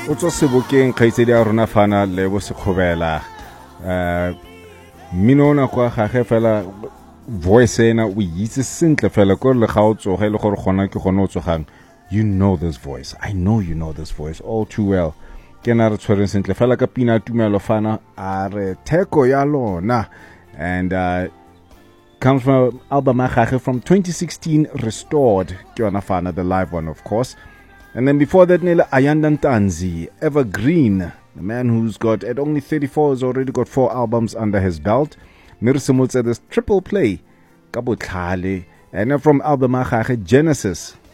o tswa sebokeng kgaitsedi ya rona Fana Lebo Sekgobela minona kwa gage fela voice ena o itse sentle fela ko le ga o tsoge le gore gona ke gone o tsogang. You know this voice. I know you know this voice all too well. Ke na re tshwereng sentle fela ka Pina Tumelo Fana a re theko ya lona, and comes from album from 2016, Restored. Ke yona Fana, the live one, of course. And then before that, Nela Ayanda Ntanzi, Evergreen, the man who's got, at only 34, has already got 4 albums under his belt. Mirsimul said this triple play, Kabutlale. And then from album Genesis.